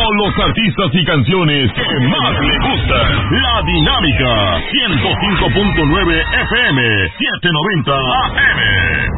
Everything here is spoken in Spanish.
con los artistas y canciones que más le gustan. La Dinámica, 105.9 FM, 790 AM.